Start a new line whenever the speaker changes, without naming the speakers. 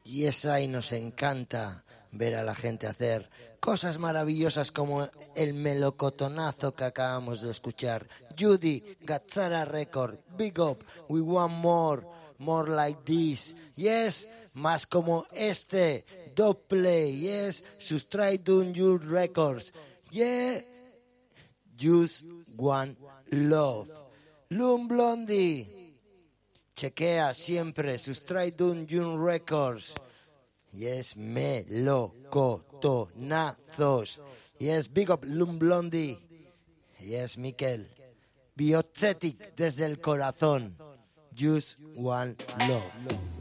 Y es ahí nos encanta ver a la gente hacer cosas maravillosas como el melocotonazo que acabamos de escuchar. Judy, Gazzara Record, Big Up, We Want More, More Like This. Yes, más como este, Doble, yes, Subscribe to Your Records. Yeah, Just One Love. Loom Blondie. Chequea siempre Subscribe to Your Records. Yes, melocotonazos. Yes, Big Up Loom Blondie. Yes, Miquel. Biocetic desde el corazón. Just One Love.